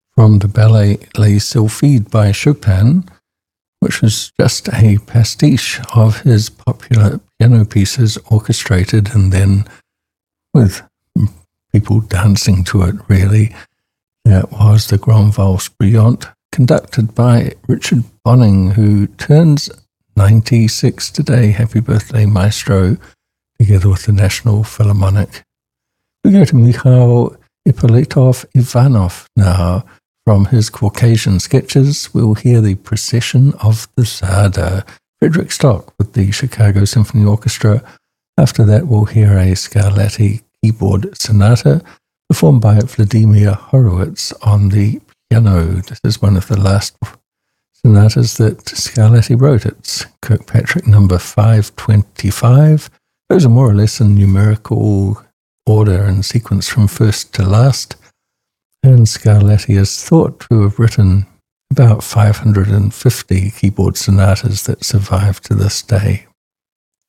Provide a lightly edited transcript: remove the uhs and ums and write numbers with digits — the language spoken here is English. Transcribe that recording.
from the ballet Les Sylphides by Chopin, which was just a pastiche of his popular piano pieces orchestrated and then with people dancing to it, really. That was the Grand Valse Brillante, conducted by Richard Bonning, who turns 96 today. Happy birthday, maestro, together with the National Philharmonic. We go to Mikhail Ippolitov Ivanov now. From his Caucasian sketches, we'll hear the Procession of the Czarda, Frederick Stock with the Chicago Symphony Orchestra. After that, we'll hear a Scarlatti keyboard sonata performed by Vladimir Horowitz on the piano. This is one of the last sonatas that Scarlatti wrote. It's Kirkpatrick number 525. Those are more or less in numerical order and sequence from first to last. And Scarlatti is thought to have written about 550 keyboard sonatas that survive to this day.